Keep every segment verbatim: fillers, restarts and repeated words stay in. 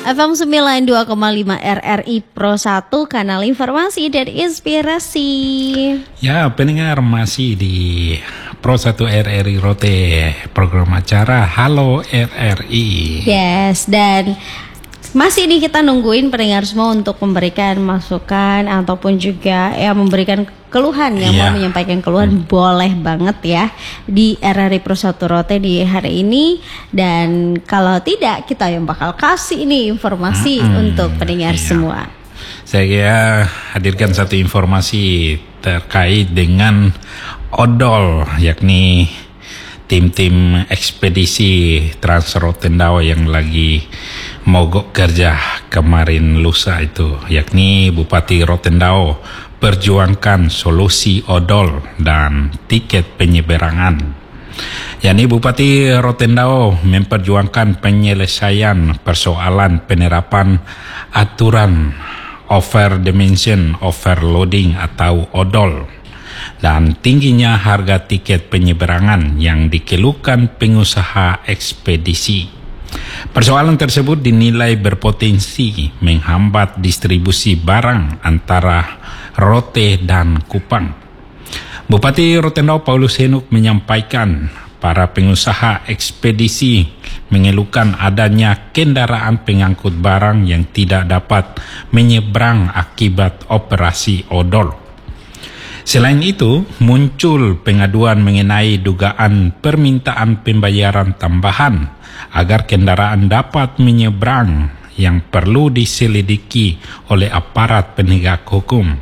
F M sembilan puluh dua koma lima R R I Pro satu, kanal informasi dan inspirasi. Ya, pendengar masih di Pro satu R R I Rote, program acara Halo R R I. Yes, dan masih nih kita nungguin pendengar semua untuk memberikan masukan ataupun juga ya memberikan keluhan yang yeah. mau menyampaikan keluhan, hmm. boleh banget ya di R R I Pro satu Rote di hari ini. Dan kalau tidak, kita yang bakal kasih ini informasi hmm. untuk pendengar yeah. semua. Saya kira hadirkan satu informasi terkait dengan odol, yakni tim-tim ekspedisi Trans Rotendao yang lagi mogok kerja kemarin lusa itu, yakni Bupati Rotendao perjuangkan solusi odol dan tiket penyeberangan. yakni Bupati Rotendao memperjuangkan penyelesaian persoalan penerapan aturan over dimension overloading atau odol dan tingginya harga tiket penyeberangan yang dikeluhkan pengusaha ekspedisi. Persoalan tersebut dinilai berpotensi menghambat distribusi barang antara Rote dan Kupang. Bupati Rotendao Paulus Henuk menyampaikan para pengusaha ekspedisi mengeluhkan adanya kendaraan pengangkut barang yang tidak dapat menyeberang akibat operasi odol. Selain itu, muncul pengaduan mengenai dugaan permintaan pembayaran tambahan agar kendaraan dapat menyeberang yang perlu diselidiki oleh aparat penegak hukum.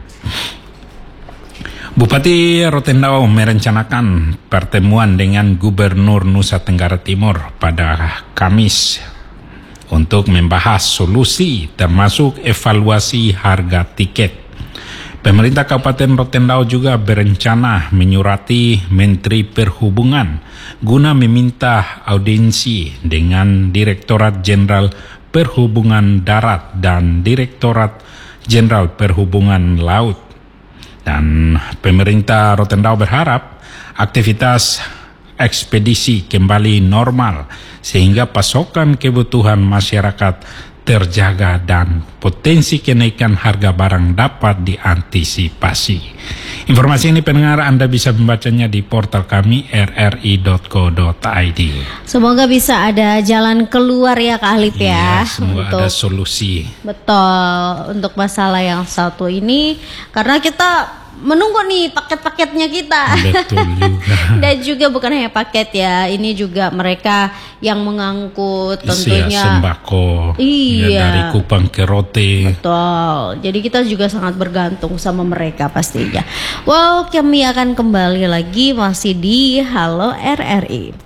Bupati Rotendao merencanakan pertemuan dengan Gubernur Nusa Tenggara Timur pada Kamis untuk membahas solusi termasuk evaluasi harga tiket. Pemerintah Kabupaten Rotendao juga berencana menyurati Menteri Perhubungan guna meminta audiensi dengan Direktorat Jenderal Perhubungan Darat dan Direktorat Jenderal Perhubungan Laut. Dan pemerintah Rotendao berharap aktivitas ekspedisi kembali normal sehingga pasokan kebutuhan masyarakat terjaga dan potensi kenaikan harga barang dapat diantisipasi. Informasi ini pendengar Anda bisa membacanya di portal kami r r i dot co dot i d. Semoga bisa ada jalan keluar ya Kak Halip ya. Iya, semoga untuk, ada solusi. Betul, untuk masalah yang satu ini karena kita menunggu nih paket-paketnya kita. Betul juga. Dan juga bukan hanya paket ya, ini juga mereka yang mengangkut tentunya Isi sembako iya. ya, dari Kupang ke Rote. Betul. Jadi kita juga sangat bergantung sama mereka pastinya. Well, kami akan kembali lagi masih di Halo R R I.